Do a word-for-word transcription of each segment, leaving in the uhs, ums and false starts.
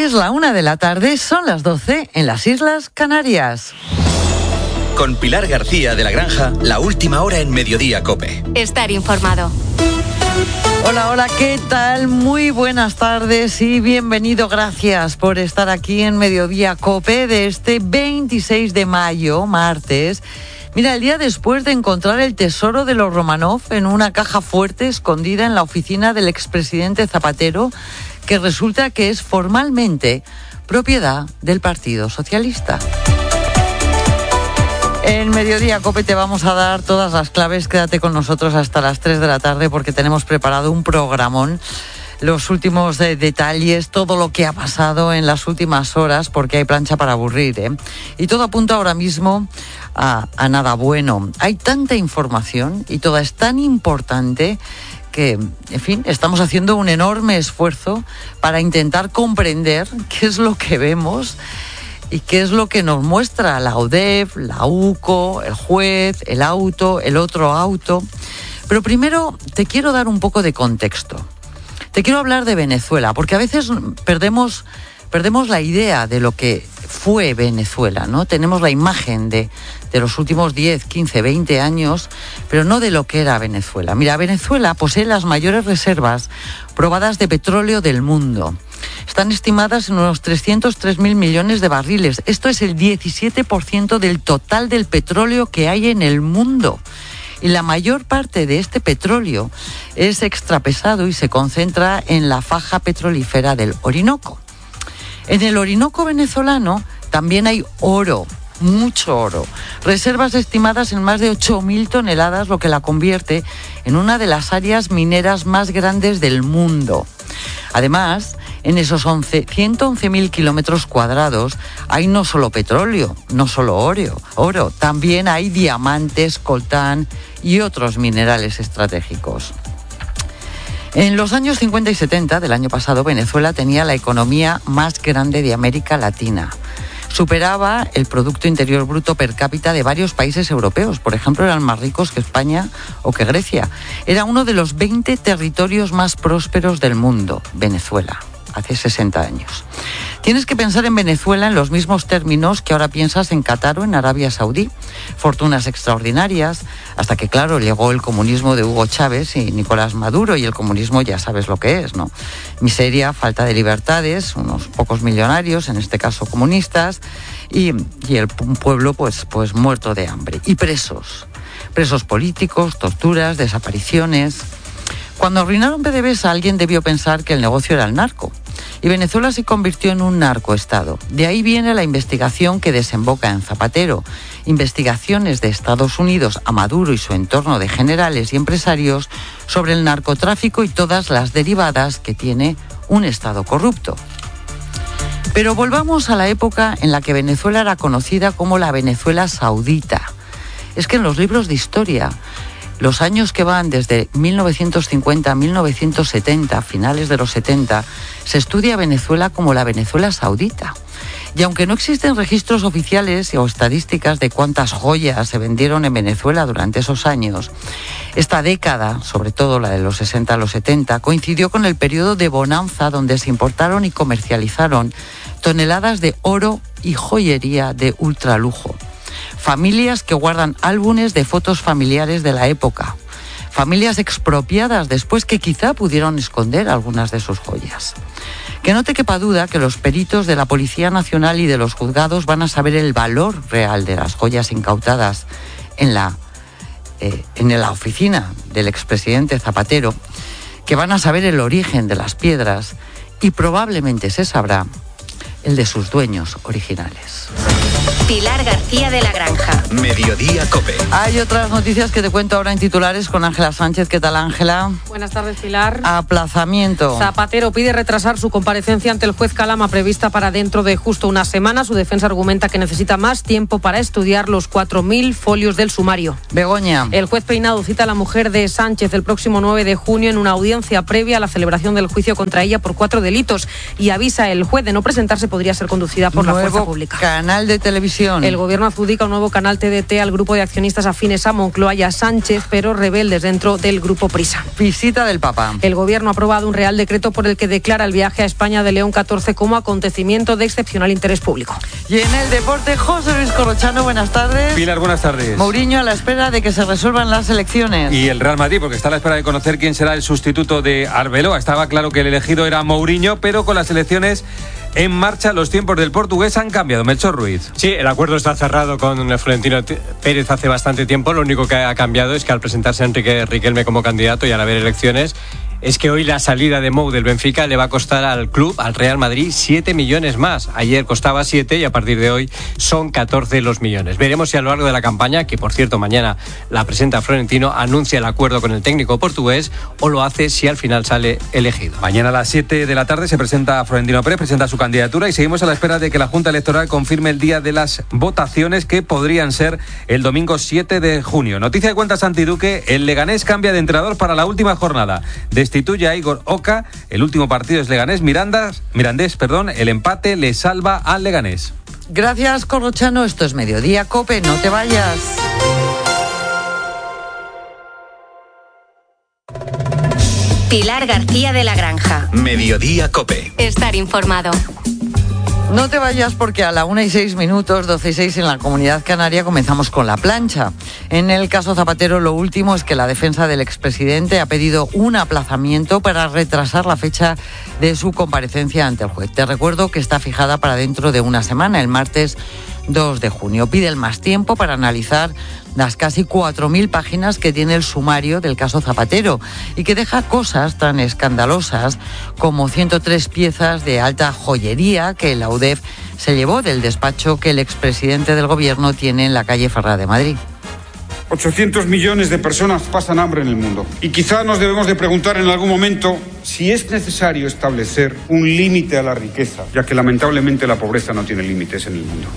Es la una de la tarde, son las doce en las Islas Canarias. Con Pilar García de la Granja, la última hora en Mediodía COPE. Estar informado. Hola, hola, ¿qué tal? Muy buenas tardes y bienvenido. Gracias por estar aquí en Mediodía COPE de este veintiséis de mayo, martes. Mira, el día después de encontrar el tesoro de los Romanov en una caja fuerte escondida en la oficina del expresidente Zapatero, que resulta que es formalmente propiedad del Partido Socialista. En Mediodía COPE te vamos a dar todas las claves. Quédate con nosotros hasta las tres de la tarde porque tenemos preparado un programón. Los últimos de detalles, todo lo que ha pasado en las últimas horas, porque hay plancha para aburrir, ¿eh? Y todo apunta ahora mismo a, a nada bueno. Hay tanta información y toda es tan importante que, en fin, estamos haciendo un enorme esfuerzo para intentar comprender qué es lo que vemos y qué es lo que nos muestra la UDEF, la UCO, el juez, el auto, el otro auto. Pero primero te quiero dar un poco de contexto. Te quiero hablar de Venezuela, porque a veces perdemos, perdemos la idea de lo que fue Venezuela, ¿no? Tenemos la imagen de, de los últimos diez, quince, veinte años, pero no de lo que era Venezuela. Mira, Venezuela posee las mayores reservas probadas de petróleo del mundo. Están estimadas en unos trescientos tres mil millones de barriles. Esto es el diecisiete por ciento del total del petróleo que hay en el mundo. Y la mayor parte de este petróleo es extrapesado y se concentra en la faja petrolífera del Orinoco. En el Orinoco venezolano también hay oro, mucho oro. Reservas estimadas en más de ocho mil toneladas, lo que la convierte en una de las áreas mineras más grandes del mundo. Además, en esos ciento once mil kilómetros cuadrados hay no solo petróleo, no solo oro, oro, también hay diamantes, coltán y otros minerales estratégicos. En los años cincuenta y setenta del año pasado, Venezuela tenía la economía más grande de América Latina. Superaba el Producto Interior Bruto per cápita de varios países europeos. Por ejemplo, eran más ricos que España o que Grecia. Era uno de los veinte territorios más prósperos del mundo, Venezuela, hace sesenta años. Tienes que pensar en Venezuela en los mismos términos que ahora piensas en Qatar o en Arabia Saudí. Fortunas extraordinarias, hasta que, claro, llegó el comunismo de Hugo Chávez y Nicolás Maduro, y el comunismo ya sabes lo que es, ¿no? Miseria, falta de libertades, unos pocos millonarios, en este caso comunistas, y, y el pueblo pues, pues muerto de hambre. Y presos, presos políticos, torturas, desapariciones. Cuando arruinaron PDVSA, alguien debió pensar que el negocio era el narco. Y Venezuela se convirtió en un narcoestado. De ahí viene la investigación que desemboca en Zapatero. Investigaciones de Estados Unidos a Maduro y su entorno de generales y empresarios sobre el narcotráfico y todas las derivadas que tiene un Estado corrupto. Pero volvamos a la época en la que Venezuela era conocida como la Venezuela saudita. Es que en los libros de historia, los años que van desde mil novecientos cincuenta a mil novecientos setenta, finales de los setenta, se estudia a Venezuela como la Venezuela saudita. Y aunque no existen registros oficiales o estadísticas de cuántas joyas se vendieron en Venezuela durante esos años, esta década, sobre todo la de los sesenta a los setenta, coincidió con el periodo de bonanza donde se importaron y comercializaron toneladas de oro y joyería de ultralujo. Familias que guardan álbumes de fotos familiares de la época. Familias expropiadas después que quizá pudieron esconder algunas de sus joyas. Que no te quepa duda que los peritos de la Policía Nacional y de los juzgados van a saber el valor real de las joyas incautadas en la, eh, en la oficina del expresidente Zapatero, que van a saber el origen de las piedras y probablemente se sabrá el de sus dueños originales. Pilar García de la Granja. Mediodía COPE. Hay otras noticias que te cuento ahora en titulares con Ángela Sánchez. ¿Qué tal, Ángela? Buenas tardes, Pilar. Aplazamiento. Zapatero pide retrasar su comparecencia ante el juez Calama prevista para dentro de justo una semana. Su defensa argumenta que necesita más tiempo para estudiar los cuatro mil folios del sumario. Begoña. El juez Peinado cita a la mujer de Sánchez el próximo nueve de junio en una audiencia previa a la celebración del juicio contra ella por cuatro delitos y avisa el juez de no presentarse podría ser conducida por Nuevo la fuerza pública. Canal de televisión Televisión. El gobierno adjudica un nuevo canal T D T al grupo de accionistas afines a Moncloa y a Sánchez, pero rebeldes dentro del grupo Prisa. Visita del Papa. El gobierno ha aprobado un real decreto por el que declara el viaje a España de León catorce como acontecimiento de excepcional interés público. Y en el deporte, José Luis Corrochano, buenas tardes. Pilar, buenas tardes. Mourinho a la espera de que se resuelvan las elecciones. Y el Real Madrid, porque está a la espera de conocer quién será el sustituto de Arbeloa. Estaba claro que el elegido era Mourinho, pero con las elecciones en marcha, los tiempos del portugués han cambiado. Melchor Ruiz. Sí, el acuerdo está cerrado con Florentino Pérez hace bastante tiempo. Lo único que ha cambiado es que al presentarse Enrique Riquelme como candidato y al haber elecciones, es que hoy la salida de Mou del Benfica le va a costar al club, al Real Madrid, siete millones más. Ayer costaba siete y a partir de hoy son catorce los millones. Veremos si a lo largo de la campaña, que por cierto mañana la presenta Florentino, anuncia el acuerdo con el técnico portugués o lo hace si al final sale elegido. Mañana a las siete de la tarde se presenta Florentino Pérez, presenta su candidatura y seguimos a la espera de que la Junta Electoral confirme el día de las votaciones, que podrían ser el domingo siete de junio. Noticia de cuentas antiduque, el Leganés cambia de entrenador para la última jornada. Destituye a Igor Oca, el último partido es Leganés Mirandas, Mirandés, perdón, el empate le salva al Leganés. Gracias, Corrochano, esto es Mediodía Cope, no te vayas. Pilar García de la Granja. Mediodía Cope. Estar informado. No te vayas porque a la una y seis minutos, doce y seis en la Comunidad Canaria, comenzamos con la plancha. En el caso Zapatero, lo último es que la defensa del expresidente ha pedido un aplazamiento para retrasar la fecha de su comparecencia ante el juez. Te recuerdo que está fijada para dentro de una semana, el martes dos de junio. Pide el más tiempo para analizar las casi cuatro mil páginas que tiene el sumario del caso Zapatero y que deja cosas tan escandalosas como ciento tres piezas de alta joyería que la U D E F se llevó del despacho que el expresidente del gobierno tiene en la calle Ferrá de Madrid. ochocientos millones de personas pasan hambre en el mundo y quizá nos debemos de preguntar en algún momento si es necesario establecer un límite a la riqueza, ya que lamentablemente la pobreza no tiene límites en el mundo.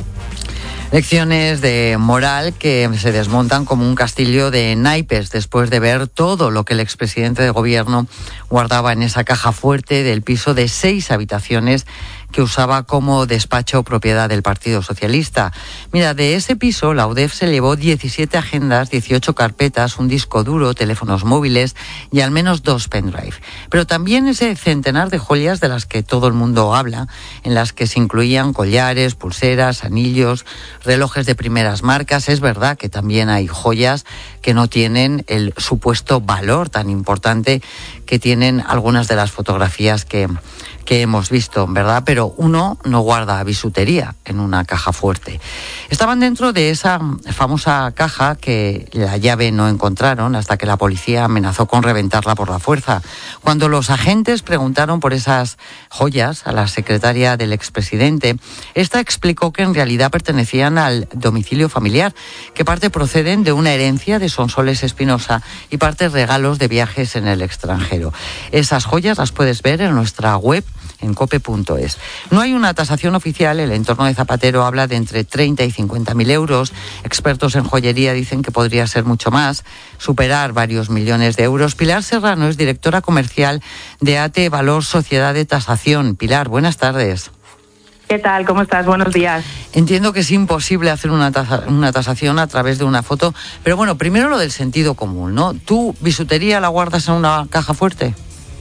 Lecciones de moral que se desmontan como un castillo de naipes después de ver todo lo que el expresidente de gobierno guardaba en esa caja fuerte del piso de seis habitaciones que usaba como despacho propiedad del Partido Socialista. Mira, de ese piso la U D E F se llevó diecisiete agendas, dieciocho carpetas, un disco duro, teléfonos móviles y al menos dos pendrive. Pero también ese centenar de joyas de las que todo el mundo habla, en las que se incluían collares, pulseras, anillos, relojes de primeras marcas. Es verdad que también hay joyas que no tienen el supuesto valor tan importante que tienen algunas de las fotografías que, que hemos visto, ¿verdad? Pero uno no guarda bisutería en una caja fuerte. Estaban dentro de esa famosa caja que la llave no encontraron hasta que la policía amenazó con reventarla por la fuerza. Cuando los agentes preguntaron por esas joyas a la secretaria del expresidente, esta explicó que en realidad pertenecían al domicilio familiar, que parte proceden de una herencia de Sonsoles Espinosa y parte regalos de viajes en el extranjero. Esas joyas las puedes ver en nuestra web en cope punto es. No hay una tasación oficial, el entorno de Zapatero habla de entre treinta y cincuenta mil euros. Expertos en joyería dicen que podría ser mucho más, superar varios millones de euros. Pilar Serrano es directora comercial de A T E Valor Sociedad de Tasación. Pilar, buenas tardes. ¿Qué tal? ¿Cómo estás? Buenos días. Entiendo que es imposible hacer una, tasa, una tasación a través de una foto, pero bueno, primero lo del sentido común, ¿no? ¿Tú bisutería la guardas en una caja fuerte?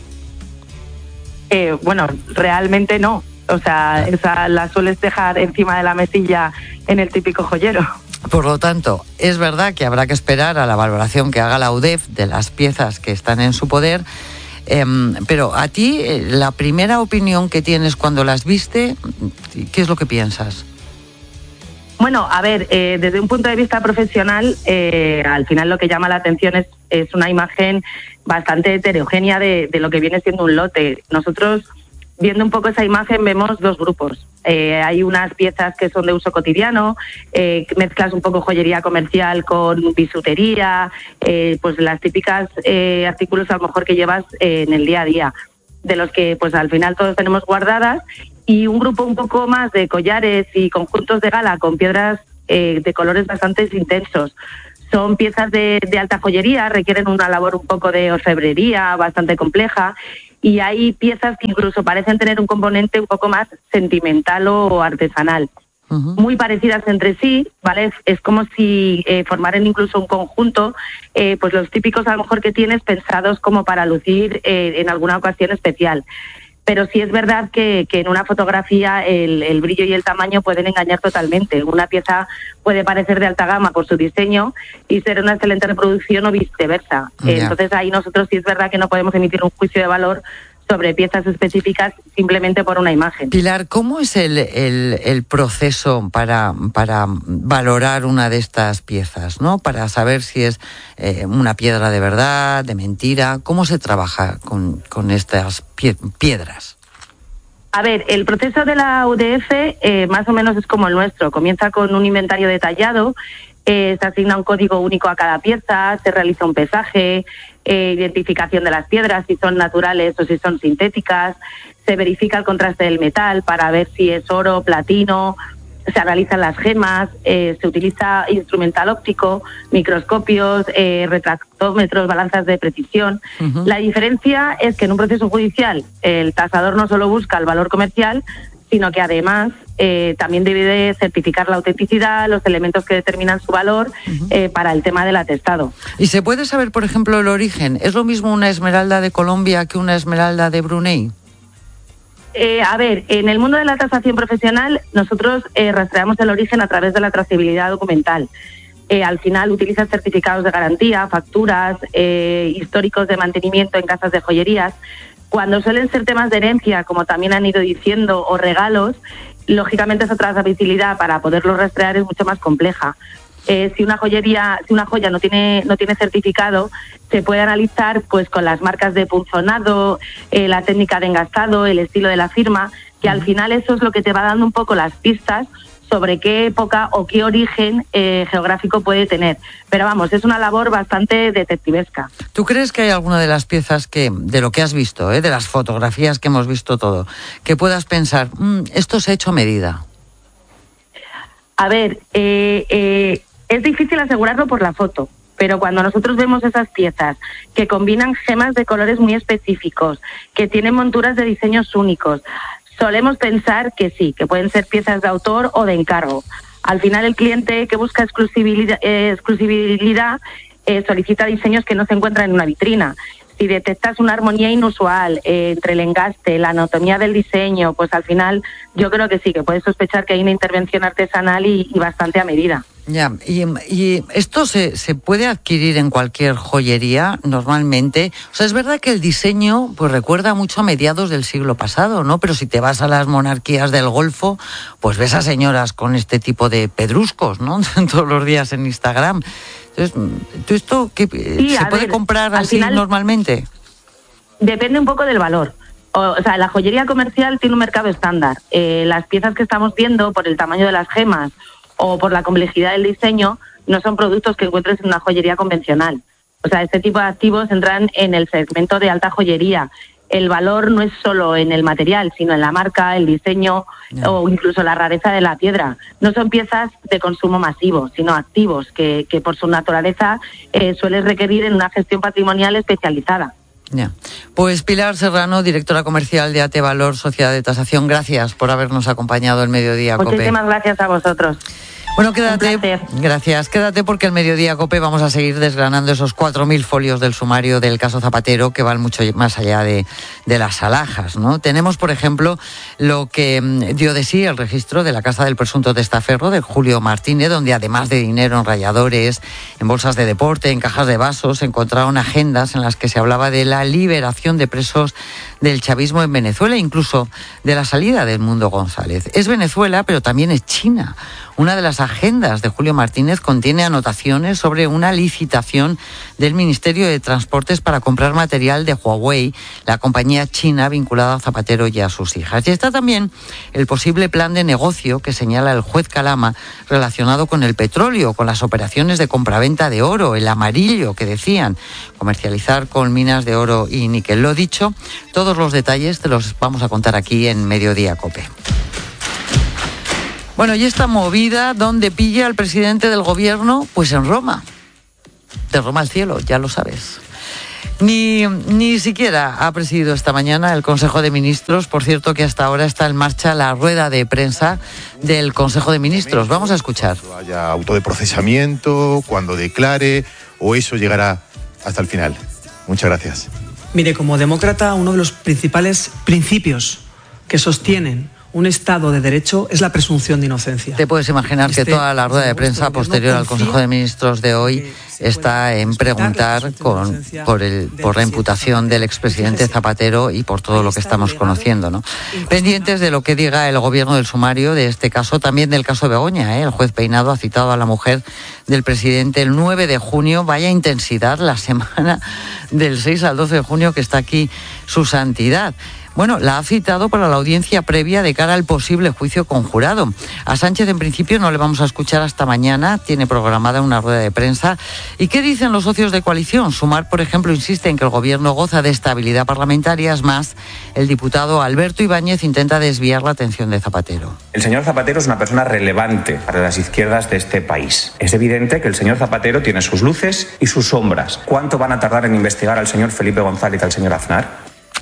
Eh, bueno, realmente no. O sea, esa la sueles dejar encima de la mesilla en el típico joyero. Por lo tanto, es verdad que habrá que esperar a la valoración que haga la U D E F de las piezas que están en su poder. Eh, pero a ti, la primera opinión que tienes cuando las viste, ¿qué es lo que piensas? Bueno, a ver, eh, desde un punto de vista profesional, eh, al final lo que llama la atención es, es una imagen bastante heterogénea de, de lo que viene siendo un lote. Nosotros, viendo un poco esa imagen, vemos dos grupos. Eh, hay unas piezas que son de uso cotidiano, eh, mezclas un poco joyería comercial con bisutería, eh, pues las típicas eh, artículos a lo mejor que llevas eh, en el día a día, de los que pues al final todos tenemos guardadas, y un grupo un poco más de collares y conjuntos de gala con piedras eh, de colores bastante intensos. Son piezas de, de alta joyería, requieren una labor un poco de orfebrería bastante compleja, y hay piezas que incluso parecen tener un componente un poco más sentimental o artesanal. uh-huh. muy parecidas entre sí, ¿vale? Es, es como si eh, formaran incluso un conjunto, eh, pues los típicos a lo mejor que tienes pensados como para lucir eh, en alguna ocasión especial. Pero sí es verdad que, que en una fotografía el, el brillo y el tamaño pueden engañar totalmente. Una pieza puede parecer de alta gama por su diseño y ser una excelente reproducción o viceversa. Yeah. Entonces ahí nosotros sí es verdad que no podemos emitir un juicio de valor sobre piezas específicas simplemente por una imagen. Pilar, ¿cómo es el, el, el proceso para, para valorar una de estas piezas, ¿no? Para saber si es eh, una piedra de verdad, de mentira. ¿Cómo se trabaja con, con estas pie- piedras? A ver, el proceso de la U D F eh, más o menos es como el nuestro. Comienza con un inventario detallado, eh, se asigna un código único a cada pieza, se realiza un pesaje, eh, identificación de las piedras, si son naturales o si son sintéticas, se verifica el contraste del metal para ver si es oro, platino, se analizan las gemas, eh, se utiliza instrumental óptico, microscopios, eh, retractómetros, balanzas de precisión. Uh-huh. La diferencia es que en un proceso judicial el tasador no solo busca el valor comercial, sino que además eh, también debe de certificar la autenticidad, los elementos que determinan su valor uh-huh. eh, para el tema del atestado. ¿Y se puede saber, por ejemplo, el origen? ¿Es lo mismo una esmeralda de Colombia que una esmeralda de Brunei? Eh, a ver, en el mundo de la tasación profesional nosotros eh, rastreamos el origen a través de la trazabilidad documental. Eh, al final utilizas certificados de garantía, facturas, eh, históricos de mantenimiento en casas de joyerías. Cuando suelen ser temas de herencia, como también han ido diciendo, o regalos, lógicamente esa trazabilidad para poderlo rastrear es mucho más compleja. Eh, si una joyería, si una joya no tiene no tiene certificado, se puede analizar pues con las marcas de punzonado, eh, la técnica de engastado, el estilo de la firma, que al final eso es lo que te va dando un poco las pistas sobre qué época o qué origen eh, geográfico puede tener. Pero vamos, es una labor bastante detectivesca. ¿Tú crees que hay alguna de las piezas que, de lo que has visto, eh, de las fotografías que hemos visto todo, que puedas pensar, mmm, esto se ha hecho a medida? A ver, eh, eh, es difícil asegurarlo por la foto, pero cuando nosotros vemos esas piezas que combinan gemas de colores muy específicos, que tienen monturas de diseños únicos, solemos pensar que sí, que pueden ser piezas de autor o de encargo. Al final el cliente que busca exclusividad, eh, exclusividad eh, solicita diseños que no se encuentran en una vitrina. Si detectas una armonía inusual eh, entre el engaste, la anatomía del diseño, pues al final yo creo que sí, que puedes sospechar que hay una intervención artesanal y, y bastante a medida. Ya, y, y esto se, se puede adquirir en cualquier joyería normalmente. O sea, es verdad que el diseño pues recuerda mucho a mediados del siglo pasado, ¿no? Pero si te vas a las monarquías del Golfo, pues ves a señoras con este tipo de pedruscos, ¿no? Todos los días en Instagram. Entonces, ¿tú esto qué, sí, se puede ver, comprar así final, normalmente? Depende un poco del valor. O, o sea, la joyería comercial tiene un mercado estándar. Eh, las piezas que estamos viendo, por el tamaño de las gemas o por la complejidad del diseño, no son productos que encuentres en una joyería convencional. O sea, este tipo de activos entran en el segmento de alta joyería. El valor no es solo en el material, sino en la marca, el diseño yeah. o incluso la rareza de la piedra. No son piezas de consumo masivo, sino activos que, que por su naturaleza eh, suelen requerir en una gestión patrimonial especializada. Ya. Pues Pilar Serrano, directora comercial de AT Valor, Sociedad de Tasación, gracias por habernos acompañado el Mediodía Cope. Muchísimas gracias a vosotros. Bueno, quédate, gracias, quédate porque el Mediodía Cope vamos a seguir desgranando esos cuatro mil folios del sumario del caso Zapatero que van mucho más allá de, de las alhajas, ¿no? Tenemos, por ejemplo, lo que dio de sí el registro de la casa del presunto testaferro de Julio Martínez, donde además de dinero en ralladores, en bolsas de deporte, en cajas de vasos, se encontraron agendas en las que se hablaba de la liberación de presos del chavismo en Venezuela, incluso de la salida del Mundo González. Es Venezuela, pero también es China. Una de las agendas de Julio Martínez contiene anotaciones sobre una licitación del Ministerio de Transportes para comprar material de Huawei, la compañía china vinculada a Zapatero y a sus hijas. Y está también el posible plan de negocio que señala el juez Calama relacionado con el petróleo, con las operaciones de compraventa de oro, el amarillo que decían, comercializar con minas de oro y níquel. Lo dicho, todos los detalles te los vamos a contar aquí en Mediodía Cope. Bueno, y esta movida, ¿dónde pilla al presidente del gobierno? Pues en Roma. De Roma al cielo, ya lo sabes. Ni, ni siquiera ha presidido esta mañana el Consejo de Ministros. Por cierto, que hasta ahora está en marcha la rueda de prensa del Consejo de Ministros. Vamos a escuchar. Cuando haya auto de procesamiento, cuando declare, o eso llegará hasta el final. Muchas gracias. Mire, como demócrata, uno de los principales principios que sostienen un Estado de Derecho es la presunción de inocencia. Te puedes imaginar este, que toda la rueda de prensa posterior al Consejo de Ministros de hoy está en preguntar con, por, el, por la imputación del expresidente Zapatero y por todo lo que estamos conociendo, ¿no? Pendientes de lo que diga el gobierno del sumario de este caso, también del caso Begoña, ¿eh? El juez Peinado ha citado a la mujer del presidente el nueve de junio, vaya intensidad la semana del seis al doce de junio que está aquí su santidad. Bueno, la ha citado para la audiencia previa de cara al posible juicio conjurado. A Sánchez, en principio, no le vamos a escuchar hasta mañana. Tiene programada una rueda de prensa. ¿Y qué dicen los socios de coalición? Sumar, por ejemplo, insiste en que el gobierno goza de estabilidad parlamentaria. Es más, el diputado Alberto Ibáñez intenta desviar la atención de Zapatero. El señor Zapatero es una persona relevante para las izquierdas de este país. Es evidente que el señor Zapatero tiene sus luces y sus sombras. ¿Cuánto van a tardar en investigar al señor Felipe González y al señor Aznar?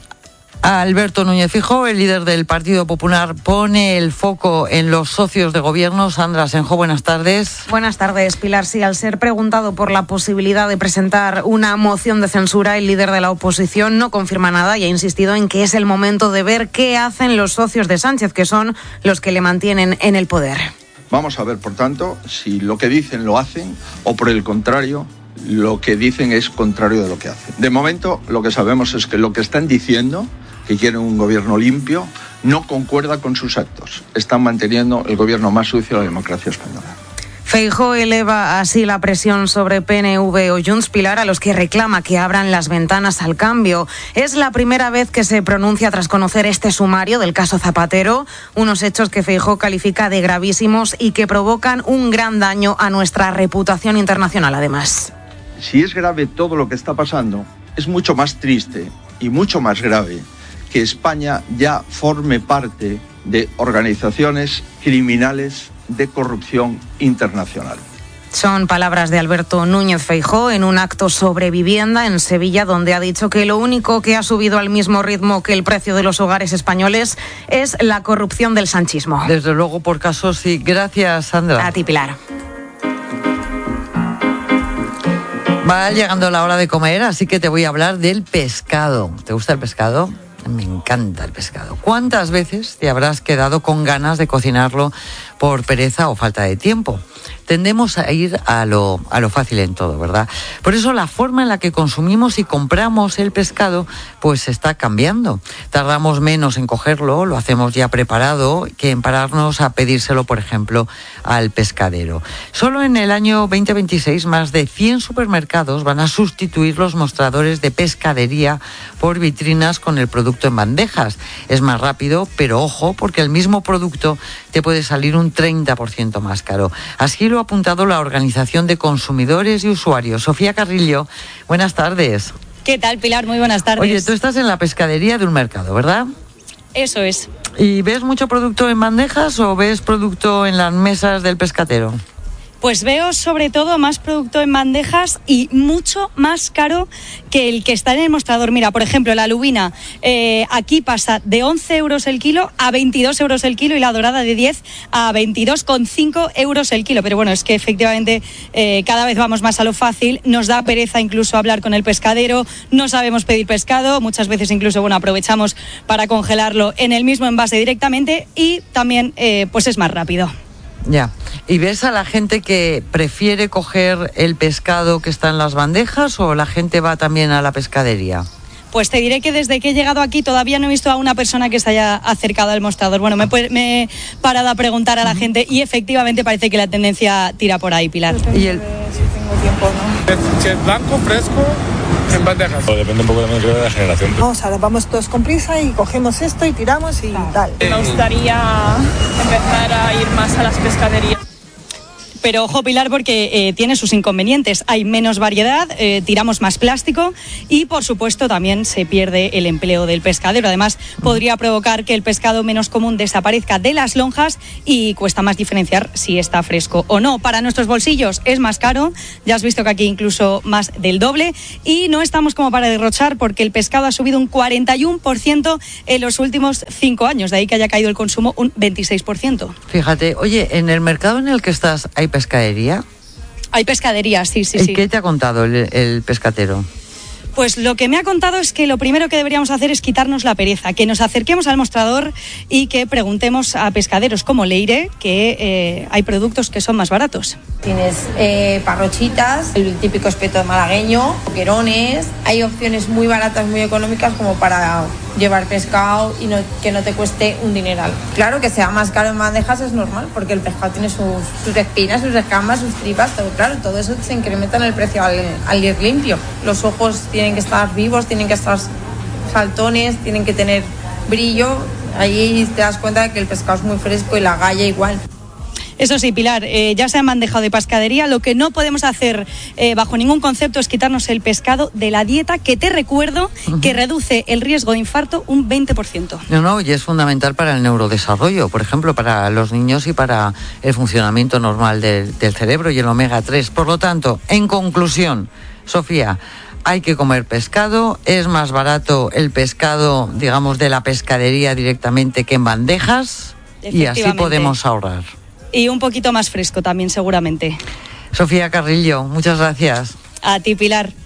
Alberto Núñez Feijóo, el líder del Partido Popular, pone el foco en los socios de gobierno. Sandra Senjo, buenas tardes. Buenas tardes, Pilar. Sí, al ser preguntado por la posibilidad de presentar una moción de censura, el líder de la oposición no confirma nada y ha insistido en que es el momento de ver qué hacen los socios de Sánchez, que son los que le mantienen en el poder. Vamos a ver, por tanto, si lo que dicen lo hacen o, por el contrario, lo que dicen es contrario de lo que hacen. De momento, lo que sabemos es que lo que están diciendo, que quieren un gobierno limpio, no concuerda con sus actos. Están manteniendo el gobierno más sucio de la democracia española. Feijóo eleva así la presión sobre P N V o Junts, Pilar, a los que reclama que abran las ventanas al cambio. Es la primera vez que se pronuncia tras conocer este sumario del caso Zapatero, unos hechos que Feijóo califica de gravísimos y que provocan un gran daño a nuestra reputación internacional, además. Si es grave todo lo que está pasando, es mucho más triste y mucho más grave que España ya forme parte de organizaciones criminales de corrupción internacional. Son palabras de Alberto Núñez Feijóo en un acto sobre vivienda en Sevilla, donde ha dicho que lo único que ha subido al mismo ritmo que el precio de los hogares españoles es la corrupción del sanchismo. Desde luego, por casos sí. Gracias, Sandra. A ti, Pilar. Va llegando la hora de comer, así que te voy a hablar del pescado. ¿Te gusta el pescado? Me encanta el pescado. ¿Cuántas veces te habrás quedado con ganas de cocinarlo por pereza o falta de tiempo? Tendemos a ir a lo, a lo fácil en todo, ¿verdad? Por eso la forma en la que consumimos y compramos el pescado pues está cambiando. Tardamos menos en cogerlo, lo hacemos ya preparado, que en pararnos a pedírselo, por ejemplo, al pescadero. Solo en el año veinte veintiséis más de cien supermercados van a sustituir los mostradores de pescadería por vitrinas con el producto en bandejas. Es más rápido, pero ojo, porque el mismo producto te puede salir un treinta por ciento más caro. Así lo ha apuntado la Organización de Consumidores y Usuarios. Sofía Carrillo, buenas tardes. ¿Qué tal, Pilar? Muy buenas tardes. Oye, tú estás en la pescadería de un mercado, ¿verdad? Eso es. ¿Y ves mucho producto en bandejas o ves producto en las mesas del pescatero? Pues veo sobre todo más producto en bandejas y mucho más caro que el que está en el mostrador. Mira, por ejemplo, la lubina eh, aquí pasa de once euros el kilo a veintidós euros el kilo y la dorada de diez a veintidós coma cinco euros el kilo. Pero bueno, es que efectivamente eh, cada vez vamos más a lo fácil, nos da pereza incluso hablar con el pescadero, no sabemos pedir pescado, muchas veces incluso bueno aprovechamos para congelarlo en el mismo envase directamente y también eh, pues es más rápido. Ya. ¿Y ves a la gente que prefiere coger el pescado que está en las bandejas o la gente va también a la pescadería? Pues te diré que desde que he llegado aquí todavía no he visto a una persona que se haya acercado al mostrador. Bueno, me, me he parado a preguntar a la gente y efectivamente parece que la tendencia tira por ahí, Pilar. ¿Y el... Si tengo tiempo, ¿no? Si es blanco, fresco, en bandejas. Pues depende un poco también creo de la generación. Vamos, ahora vamos todos con prisa y cogemos esto y tiramos y tal. Me gustaría empezar a ir más a las pescaderías. Pero ojo, Pilar, porque eh, tiene sus inconvenientes. Hay menos variedad, eh, tiramos más plástico y, por supuesto, también se pierde el empleo del pescadero. Además, podría provocar que el pescado menos común desaparezca de las lonjas y cuesta más diferenciar si está fresco o no. Para nuestros bolsillos es más caro, ya has visto que aquí incluso más del doble, y no estamos como para derrochar porque el pescado ha subido un cuarenta y uno por ciento en los últimos cinco años, de ahí que haya caído el consumo un veintiséis por ciento. Fíjate, oye, ¿en el mercado en el que estás hay pescadería? Hay pescadería, sí, sí, ¿Y sí. qué te ha contado el, el pescatero? Pues lo que me ha contado es que lo primero que deberíamos hacer es quitarnos la pereza, que nos acerquemos al mostrador y que preguntemos a pescaderos como Leire que eh, hay productos que son más baratos. Tienes eh, parrochitas, el típico espeto malagueño, boquerones. Hay opciones muy baratas, muy económicas como para llevar pescado y no, que no te cueste un dineral. Claro que sea más caro en bandejas es normal porque el pescado tiene sus, sus espinas, sus escamas, sus tripas, todo, claro, todo eso se incrementa en el precio al, al ir limpio. Los ojos tienen que estar vivos, tienen que estar saltones, tienen que tener brillo. Ahí te das cuenta de que el pescado es muy fresco y la galla igual. Eso sí, Pilar, eh, ya se han bandejado de pescadería. Lo que no podemos hacer eh, bajo ningún concepto es quitarnos el pescado de la dieta, que te recuerdo uh-huh. que reduce el riesgo de infarto un veinte por ciento. No, no, y es fundamental para el neurodesarrollo, por ejemplo, para los niños y para el funcionamiento normal del, del cerebro y el omega tres. Por lo tanto, en conclusión, Sofía, hay que comer pescado, es más barato el pescado, digamos, de la pescadería directamente que en bandejas y así podemos ahorrar. Y un poquito más fresco también, seguramente. Sofía Carrillo, muchas gracias. A ti, Pilar.